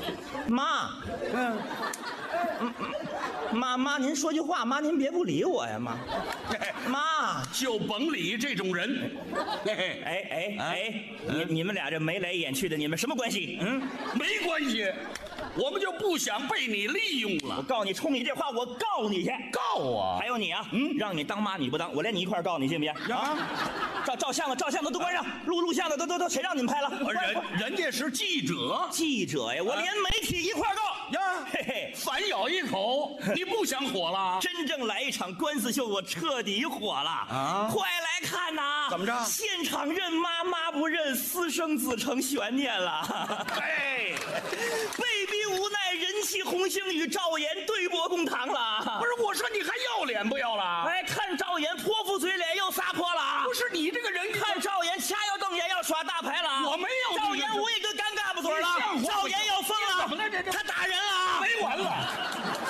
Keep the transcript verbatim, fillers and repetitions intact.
妈，嗯，妈妈，您说句话，妈您别不理我呀，妈，妈就甭理这种人。嘿嘿， 哎哎啊哎，你你们俩这眉来眼去的，你们什么关系？嗯， 没关系，我们就不想被你利用我了。 告诉你，冲你这话，我告你去。 告我还有你啊，嗯，让你当妈你不当，我连你一块儿告你，信不信？啊，照照相的照相的都关上，录录像的都都都谁让你们拍了？ 人人家是记者记者呀，我连媒体一块儿告呀， 嘿嘿。 反咬一口，你不想火了？ 真正来一场官司秀，我彻底火了啊快来看呐！ 怎么着现场认妈妈不认，私生子成悬念了。 哎， 被逼无奈，人气红星与赵岩对簿公堂了。 不是，我说你还要脸不要了？ 哎，看赵岩泼妇嘴脸又撒泼了。 不是你这个人， 看赵岩掐腰瞪眼要耍大牌了。 我没有这个赵岩无一个尴尬不嘴了。 你像话赵